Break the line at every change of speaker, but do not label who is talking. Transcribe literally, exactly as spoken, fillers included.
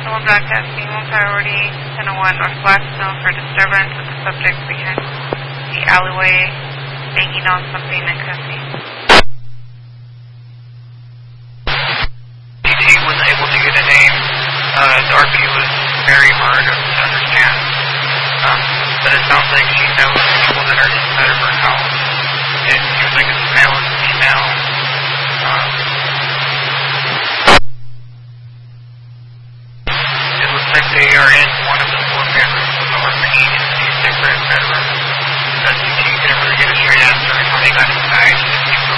one broadcasting, one priority, ten oh one North Blackstone for disturbance with the subject behind the alleyway, banging on something and cussing.
T T wasn't able to get a name. Uh, the R P was very hard to understand. Um, but it sounds like she knows the people that are inside of her house. It seems like it's male and female. Um, it looks like they are in one of the four bedrooms of the orphanage in these different bedrooms. But you couldn't really get a straight answer on how they got inside.